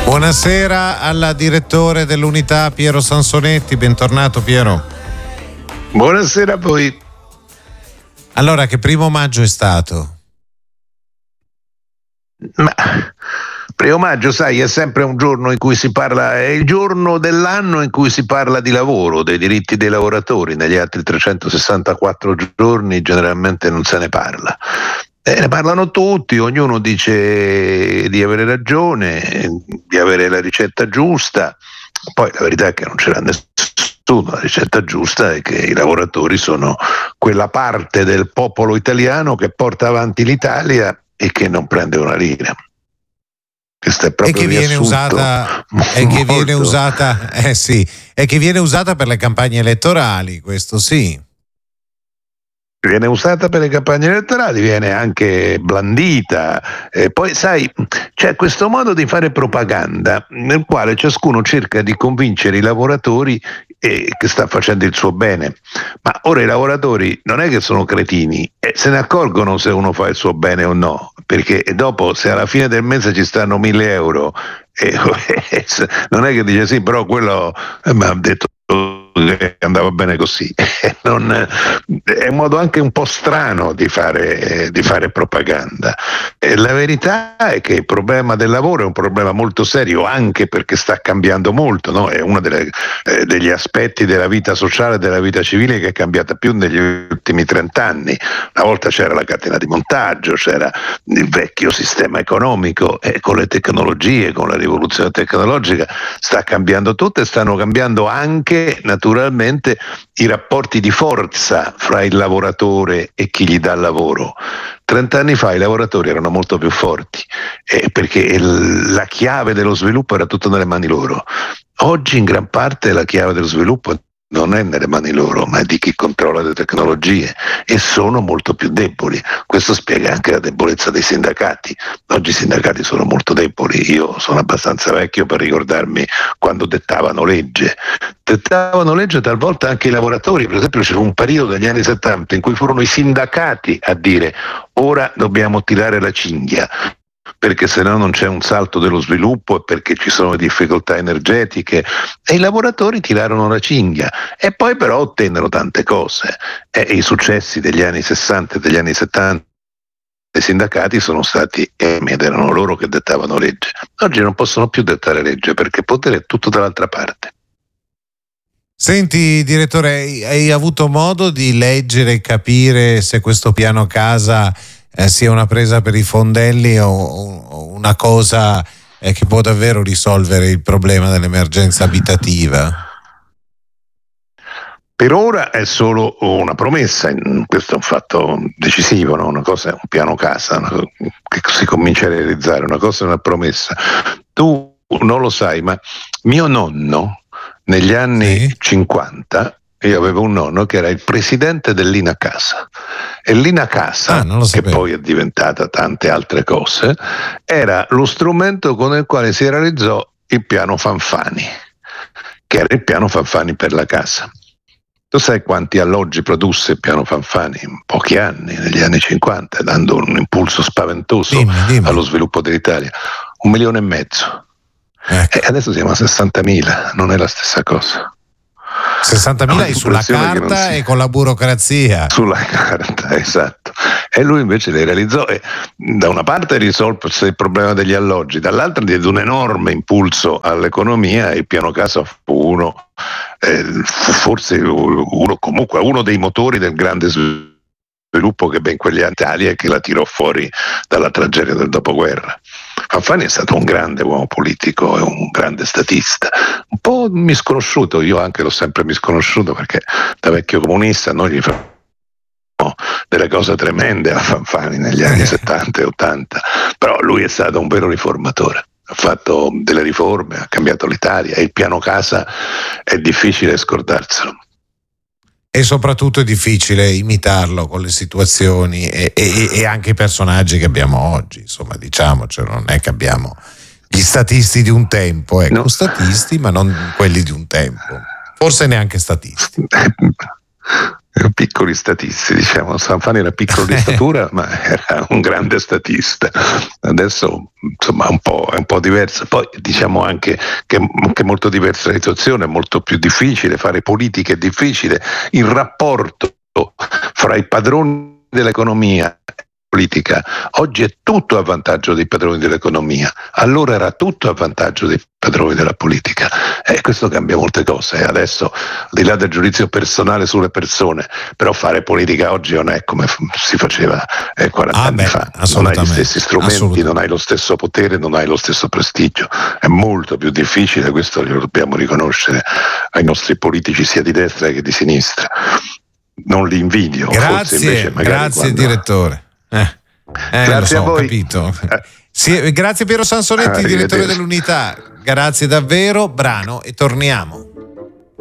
Buonasera al direttore dell'unità Piero Sansonetti, bentornato Piero. Buonasera a voi. Allora, che 1° maggio è stato? Ma 1° maggio, sai, è sempre un giorno in cui si parla, è il giorno dell'anno in cui si parla di lavoro, dei diritti dei lavoratori. Negli altri 364 giorni generalmente non se ne parla. Ne parlano tutti, ognuno dice di avere ragione, di avere la ricetta giusta. Poi la verità è che non c'era nessuno. La ricetta giusta è che i lavoratori sono quella parte del popolo italiano che porta avanti l'Italia e che non prende una lira. Questo è proprio e che viene usata e che viene usata per le campagne elettorali, questo sì. Viene usata per le campagne elettorali, viene anche blandita. Poi sai, c'è questo modo di fare propaganda nel quale ciascuno cerca di convincere i lavoratori che sta facendo il suo bene. Ma ora i lavoratori non è che sono cretini, se ne accorgono se uno fa il suo bene o no, perché dopo, se alla fine del mese ci stanno 1.000 euro, non è che dice sì, però quello mi ha detto che andava bene così. È un modo anche un po' strano di fare propaganda. La verità è che il problema del lavoro è un problema molto serio, anche perché sta cambiando molto, no? È uno degli aspetti della vita sociale e della vita civile che è cambiata più negli ultimi 30 anni. Una volta c'era la catena di montaggio, c'era il vecchio sistema economico, e con le tecnologie, con la rivoluzione tecnologica sta cambiando tutto, e stanno cambiando anche naturalmente i rapporti di forza fra il lavoratore e chi gli dà lavoro. 30 anni fa i lavoratori erano molto più forti, perché la chiave dello sviluppo era tutta nelle mani loro. Oggi in gran parte la chiave dello sviluppo non è nelle mani loro, ma è di chi controlla le tecnologie, e sono molto più deboli. Questo spiega anche la debolezza dei sindacati. Oggi i sindacati sono molto deboli. Io sono abbastanza vecchio per ricordarmi quando dettavano legge talvolta anche i lavoratori. Per esempio c'era un periodo negli anni 70 in cui furono i sindacati a dire: ora dobbiamo tirare la cinghia, perché se no non c'è un salto dello sviluppo e perché ci sono difficoltà energetiche, e i lavoratori tirarono la cinghia, e poi però ottennero tante cose. I successi degli anni 60 e degli anni 70 dei sindacati sono stati ed erano loro che dettavano legge. Oggi non possono più dettare legge, perché il potere è tutto dall'altra parte. Senti direttore, hai avuto modo di leggere e capire se questo piano casa sia una presa per i fondelli o una cosa che può davvero risolvere il problema dell'emergenza abitativa? Per ora è solo una promessa, questo è un fatto decisivo, no? Una cosa è un piano casa, che si comincia a realizzare, una cosa è una promessa. Tu non lo sai, ma mio nonno negli anni 50, io avevo un nonno che era il presidente dell'Ina Casa, e l'Ina Casa, che poi è diventata tante altre cose, era lo strumento con il quale si realizzò il piano Fanfani, che era il piano Fanfani per la casa. Tu sai quanti alloggi produsse il piano Fanfani in pochi anni, negli anni 50, dando un impulso spaventoso allo sviluppo dell'Italia? 1,5 milioni. E adesso siamo a 60.000, non è la stessa cosa. 60.000 sulla carta e con la burocrazia. Sulla carta, esatto. E lui invece le realizzò, e da una parte risolse il problema degli alloggi, dall'altra diede un enorme impulso all'economia, e il piano casa fu comunque uno dei motori del grande sviluppo che ebbe in quegli anni Italia e che la tirò fuori dalla tragedia del dopoguerra. Fanfani è stato un grande uomo politico e un grande statista, un po' misconosciuto. Io anche l'ho sempre misconosciuto, perché da vecchio comunista noi gli facciamo delle cose tremende a Fanfani negli anni 70 e 80, però lui è stato un vero riformatore, ha fatto delle riforme, ha cambiato l'Italia, e il piano casa è difficile scordarselo. E soprattutto è difficile imitarlo con le situazioni e anche i personaggi che abbiamo oggi, insomma, diciamocelo, non è che abbiamo gli statisti di un tempo, ecco, no. Statisti, ma non quelli di un tempo, forse neanche statisti. Piccoli statisti, diciamo. Fanfani era piccolo di statura, ma era un grande statista. Adesso insomma è un po' diverso. Poi diciamo anche che è molto diversa la situazione, è molto più difficile fare politica, è difficile. Il rapporto fra i padroni dell'economia politica oggi è tutto a vantaggio dei padroni dell'economia, allora era tutto a vantaggio dei padroni della politica, e questo cambia molte cose. Adesso, al di là del giudizio personale sulle persone, però fare politica oggi non è come si faceva 40 anni fa. Non hai gli stessi strumenti, non hai lo stesso potere, non hai lo stesso prestigio, è molto più difficile, questo lo dobbiamo riconoscere ai nostri politici sia di destra che di sinistra. Non li invidio. Grazie, grazie direttore. Grazie a voi. Ho capito. Sì, grazie Piero Sansonetti, direttore dell'Unità. Grazie davvero, brano e torniamo.